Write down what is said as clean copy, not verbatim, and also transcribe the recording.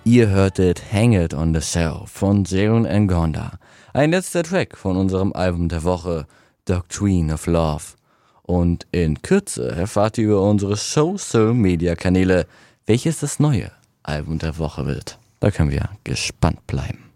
Ihr hörtet Hang It on the Shelf von Jeroen and Gonda. Ein letzter Track von unserem Album der Woche, Doctrine of Love. Und in Kürze erfahrt ihr über unsere Social-Media-Kanäle, welches das neue Album der Woche wird. Da können wir gespannt bleiben.